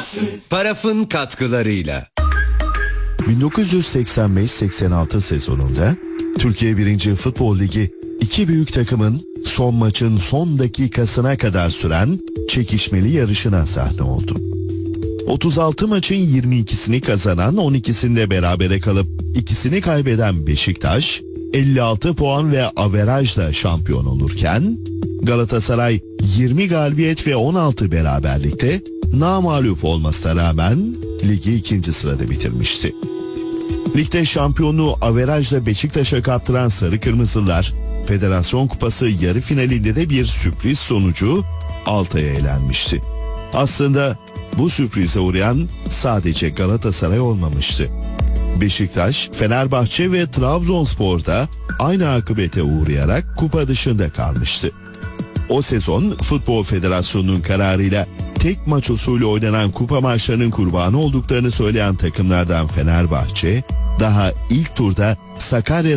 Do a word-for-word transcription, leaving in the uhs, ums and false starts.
Paraf'ın katkılarıyla. bin dokuz yüz seksen beş seksen altı sezonunda Türkiye birinci Futbol Ligi iki büyük takımın son maçın son dakikasına kadar süren çekişmeli yarışına sahne oldu. otuz altı maçın yirmi ikisini kazanan, on ikisinde berabere kalıp ikisini kaybeden Beşiktaş elli altı puan ve averajla şampiyon olurken Galatasaray yirmi galibiyet ve on altı beraberlikte namağlup olmasına rağmen ligi ikinci sırada bitirmişti. Ligde şampiyonluğu averajla Beşiktaş'a kaptıran Sarı Kırmızılar, Federasyon Kupası yarı finalinde de bir sürpriz sonucu Altay'a elenmişti. Aslında bu sürprize uğrayan sadece Galatasaray olmamıştı. Beşiktaş, Fenerbahçe ve Trabzonspor'da aynı akıbete uğrayarak kupa dışında kalmıştı. O sezon Futbol Federasyonu'nun kararıyla tek maç usulü oynanan kupa maçlarının kurbanı olduklarını söyleyen takımlardan Fenerbahçe, daha ilk turda Sakarya